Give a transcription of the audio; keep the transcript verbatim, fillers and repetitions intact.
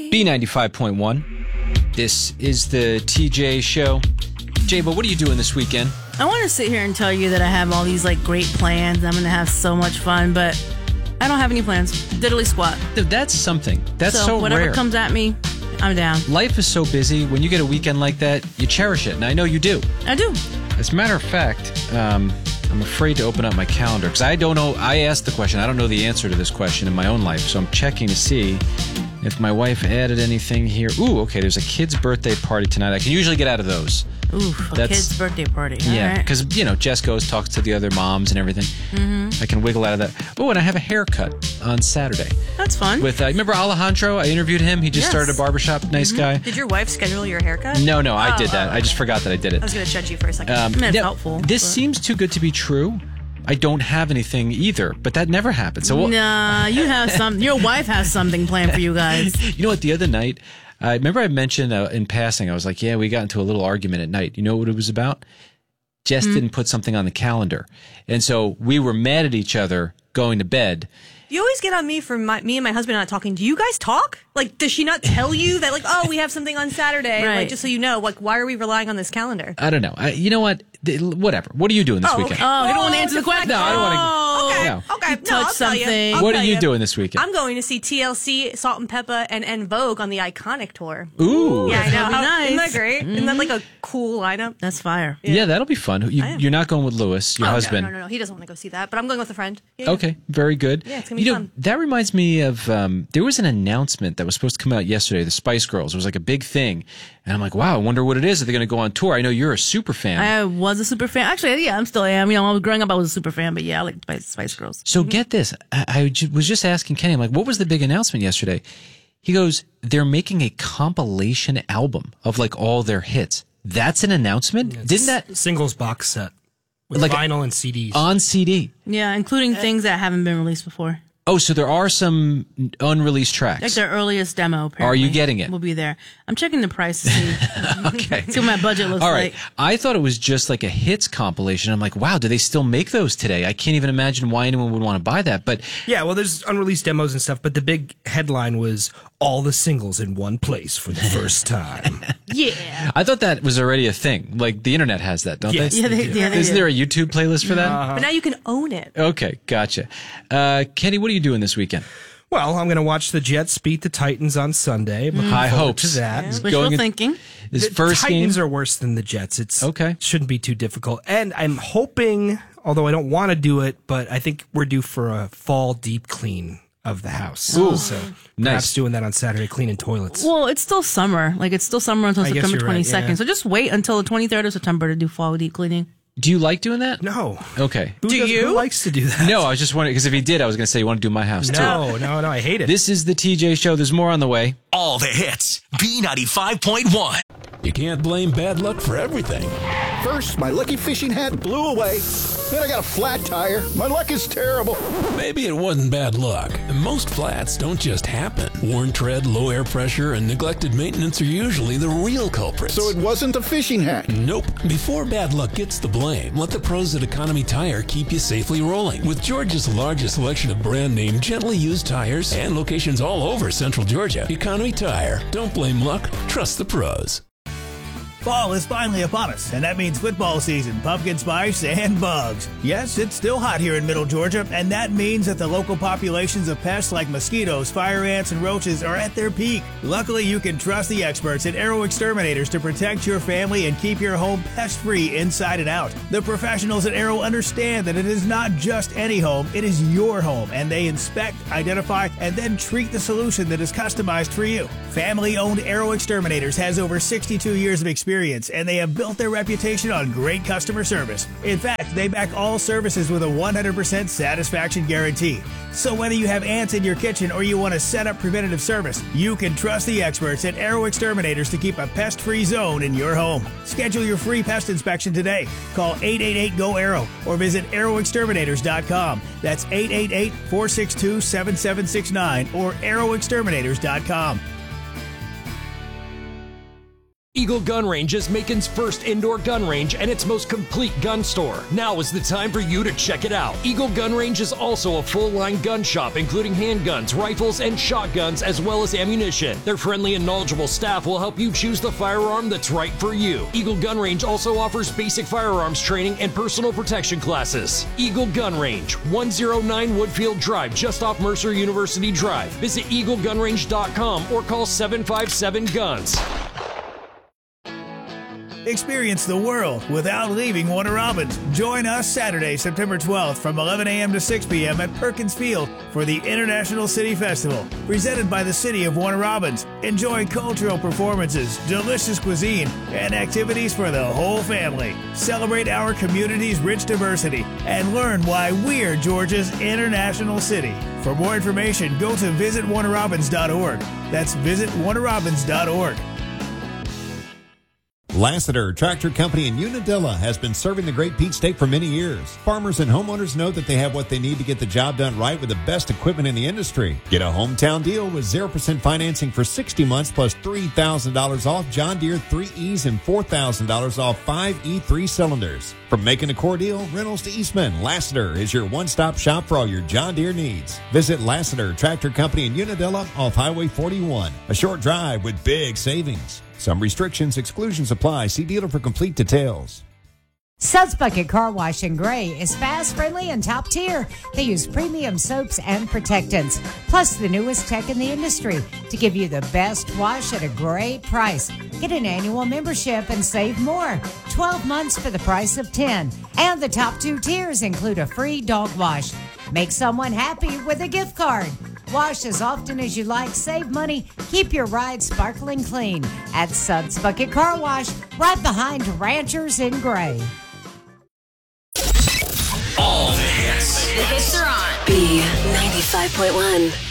B ninety-five point one. This is the T J Show. Jay, but what are you doing this weekend? I want to sit here and tell you that I have all these like great plans. I'm going to have so much fun, but I don't have any plans. Diddly squat. Dude, that's something. That's so, so whatever rare. comes at me, I'm down. Life is so busy. When you get a weekend like that, you cherish it, and I know you do. I do. As a matter of fact, um, I'm afraid to open up my calendar because I don't know. I asked the question. I don't know the answer to this question in my own life, so I'm checking to see if my wife added anything here. Ooh, okay, there's a kid's birthday party tonight. I can usually get out of those. Ooh, a That's, kid's birthday party. All yeah, right. because, you know, Jess goes, talks to the other moms and everything. Mm-hmm. I can wiggle out of that. Oh, and I have a haircut on Saturday. That's fun. With, uh, remember Alejandro? I interviewed him. He just Yes. started a barbershop. Nice Mm-hmm. guy. Did your wife schedule your haircut? No, no, I Oh, did that. oh, I just okay. forgot that I did it. I was going to judge you for a second. Um, I mean, it's now, helpful, This but- seems too good to be true. I don't have anything either, but that never happens. So, we'll, Nah, you have some. Your wife has something planned for you guys. you know what? The other night, I remember I mentioned uh, in passing, I was like, yeah, we got into a little argument at night. You know what it was about? Jess Hmm? didn't put something on the calendar. And so we were mad at each other going to bed. You always get on me for my, me and my husband not talking. Do you guys talk? Like, does she not tell you that, like, oh, we have something on Saturday? Right. Like, just so you know, like, why are we relying on this calendar? I don't know. I, you know what? Th- Whatever. What are you doing this Oh, weekend? okay. Oh, you don't want to Oh, answer the question? deflect. No, I don't wanna- Oh, Okay, No. okay. You No, touched I'll tell you. something. I'll What tell are you doing this weekend? I'm going to see T L C, Salt and Pepper, and, and Vogue on the Iconic tour. Ooh. Yeah, I know. That'll be How- Isn't nice. that great? Isn't that like a cool lineup? That's fire. Yeah, that'll be fun. You, I am. you're not going with Lewis, your Oh, husband. No, no, no, no. He doesn't want to go see that, but I'm going with a friend. Yeah. Okay, very good. Yeah, it's gonna be you know, fun. that reminds me of um, there was an announcement that was supposed to come out yesterday. The Spice Girls. It was like a big thing, and I'm like, wow, I wonder what it is. Are they going to go on tour? I know you're a super fan. I was a super fan. Actually, yeah, I'm still am. You know, I was growing up, I was a super fan, but yeah, I like Spice, Spice Girls. so get this. I, I ju- was just asking Kenny. I'm like, what was the big announcement yesterday? He goes, they're making a compilation album of like all their hits. That's an announcement. Didn't that Singles box set with Like a- vinyl and C Ds. on C D? Yeah, including things that haven't been released before. Oh, so there are some unreleased tracks. Like their earliest demo, apparently. Are you getting it? Will be there. I'm checking the price to see, Okay. see what my budget looks All right. like. I thought it was just like a hits compilation. I'm like, wow, do they still make those today? I can't even imagine why anyone would want to buy that. But Yeah, well, there's unreleased demos and stuff, but the big headline was all the singles in one place for the first time. Yeah. I thought that was already a thing. Like the internet has that, don't Yes. they? Yeah, they, yeah, they Isn't do. there a YouTube playlist for that? But now you can own it. Okay, gotcha. Uh, Kenny, what are you doing this weekend? Well, I'm going to watch the Jets beat the Titans on Sunday. I'm looking High forward hopes. to that. Wishful Going in- thinking. This The first Titans game. are worse than the Jets. It's Okay. Shouldn't be too difficult. And I'm hoping, although I don't want to do it, but I think we're due for a fall deep clean of the house. Ooh, so nice. perhaps doing that on Saturday, cleaning toilets. Well, it's still summer. Like, it's still summer until I guess September you're right, twenty-second. yeah. So just wait until the twenty-third of September to do fall deep cleaning. Do you like doing that? No. Okay. Who Do does- you? Who likes to do that? No, I was just wondering because if he did, I was going to say you want to do my house too. No, no, no. I hate it. This is the T J Show. There's more on the way. All the hits. B ninety-five point one. You can't blame bad luck for everything. First, my lucky fishing hat blew away. Then I got a flat tire. My luck is terrible. Maybe it wasn't bad luck. Most flats don't just happen. Worn tread, low air pressure, and neglected maintenance are usually the real culprits. So it wasn't a fishing hat. Nope. Before bad luck gets the blame, let the pros at Economy Tire keep you safely rolling. With Georgia's largest selection of brand name, gently used tires and locations all over Central Georgia, Economy Tire. Don't blame luck. Trust the pros. Fall is finally upon us, and that means football season, pumpkin spice, and bugs. Yes, it's still hot here in Middle Georgia, and that means that the local populations of pests like mosquitoes, fire ants, and roaches are at their peak. Luckily, you can trust the experts at Arrow Exterminators to protect your family and keep your home pest-free inside and out. The professionals at Arrow understand that it is not just any home, it is your home, and they inspect, identify, and then treat the solution that is customized for you. Family-owned Arrow Exterminators has over sixty-two years of experience, and they have built their reputation on great customer service. In fact, they back all services with a one hundred percent satisfaction guarantee. So whether you have ants in your kitchen or you want to set up preventative service, you can trust the experts at Arrow Exterminators to keep a pest-free zone in your home. Schedule your free pest inspection today. Call eight eight eight, G O, ARROW or visit arrow exterminators dot com. That's eight eight eight, four six two, seven seven six nine or arrow exterminators dot com. Eagle Gun Range is Macon's first indoor gun range and its most complete gun store. Now is the time for you to check it out. Eagle Gun Range is also a full-line gun shop, including handguns, rifles, and shotguns, as well as ammunition. Their friendly and knowledgeable staff will help you choose the firearm that's right for you. Eagle Gun Range also offers basic firearms training and personal protection classes. Eagle Gun Range, one oh nine Woodfield Drive, just off Mercer University Drive. Visit eagle gun range dot com or call seven five seven guns. Experience the world without leaving Warner Robins. Join us Saturday, September twelfth from eleven a.m. to six p.m. at Perkins Field for the International City Festival, presented by the City of Warner Robins. Enjoy cultural performances, delicious cuisine, and activities for the whole family. Celebrate our community's rich diversity and learn why we're Georgia's international city. For more information, go to visit warner robins dot org. That's visit warner robins dot org. Lassiter Tractor Company in Unadilla has been serving the Great Peach State for many years. Farmers and homeowners know that they have what they need to get the job done right with the best equipment in the industry. Get a hometown deal with zero percent financing for sixty months plus three thousand dollars off John Deere three E's and four thousand dollars off five E three cylinders. From making a core deal, rentals to Eastman, Lassiter is your one-stop shop for all your John Deere needs. Visit Lassiter Tractor Company in Unadilla off Highway forty-one. A short drive with big savings. Some restrictions, exclusions apply. See dealer for complete details. Suds Bucket Car Wash in Gray is fast, friendly, and top tier. They use premium soaps and protectants, plus the newest tech in the industry to give you the best wash at a great price. Get an annual membership and save more. twelve months for the price of ten. And the top two tiers include a free dog wash. Make someone happy with a gift card. Wash as often as you like, save money, keep your ride sparkling clean at Suds Bucket Car Wash, right behind Ranchers in Gray. All the hits. The hits are on B ninety-five point one.